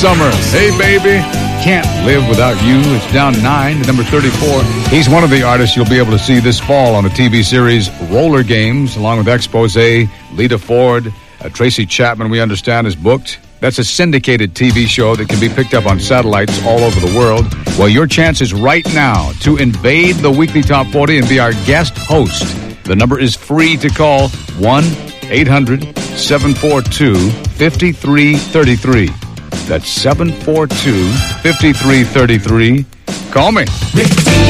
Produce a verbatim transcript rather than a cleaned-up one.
Summer. Hey, baby. Can't Live Without You. It's down nine to number thirty-four. He's one of the artists you'll be able to see this fall on the T V series Roller Games, along with Expose, Lita Ford, uh, Tracy Chapman, we understand, is booked. That's a syndicated T V show that can be picked up on satellites all over the world. Well, your chance is right now to invade the Weekly Top forty and be our guest host. The number is free to call, one eight hundred seven four two five three three three. That's seven four two five three three three. Call me.